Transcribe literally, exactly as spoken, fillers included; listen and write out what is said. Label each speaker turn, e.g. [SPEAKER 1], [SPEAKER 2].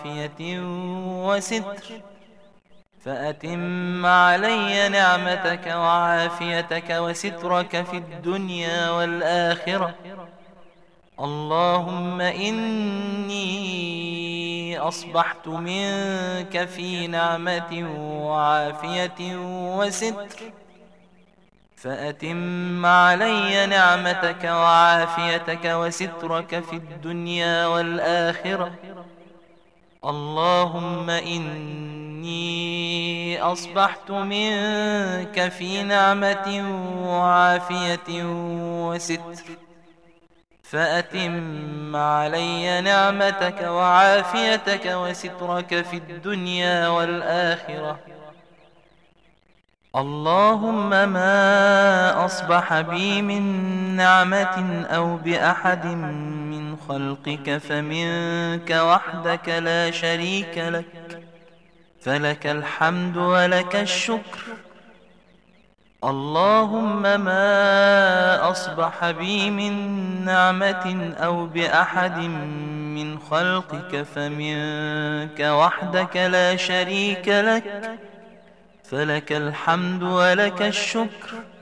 [SPEAKER 1] وعافية وستر، فأتم علي نعمتك وعافيتك وسترك في الدنيا والآخرة. اللهم إني أصبحت منك في نعمة وعافية وستر، فأتم علي نعمتك وعافيتك وسترك في الدنيا والآخرة. اللهم إني أصبحت منك في نعمة وعافية وستر، فأتم علي نعمتك وعافيتك وسترك في الدنيا والآخرة. اللهم ما أصبح بي من نعمة أو بأحد من خلقك فمنك وحدك لا شريك لك، فلك الحمد ولك الشكر. اللهم ما أصبح بي من نعمة أو بأحد من خلقك فمنك وحدك لا شريك لك، فلك الحمد ولك الشكر.